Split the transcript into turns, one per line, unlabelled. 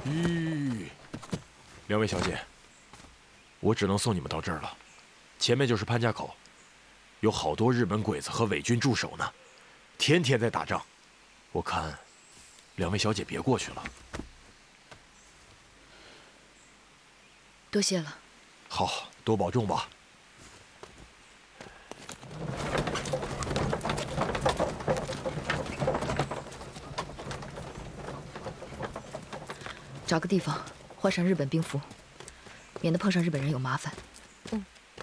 两位小姐，我只能送你们到这儿了。前面就是潘家口，有好多日本鬼子和伪军驻守呢，天天在打仗。我看，两位小姐别过去了。
多谢了。
好，多保重吧。
找个地方换上日本兵服，免得碰上日本人有麻烦。